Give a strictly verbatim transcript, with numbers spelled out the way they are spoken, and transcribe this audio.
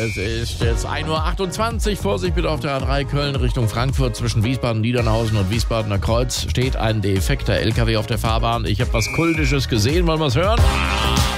Es ist jetzt ein Uhr achtundzwanzig. Vorsicht bitte auf der A drei Köln Richtung Frankfurt. Zwischen Wiesbaden, Niedernhausen und Wiesbadener Kreuz steht ein defekter L K W auf der Fahrbahn. Ich habe was Kultisches gesehen. Wollen wir es hören?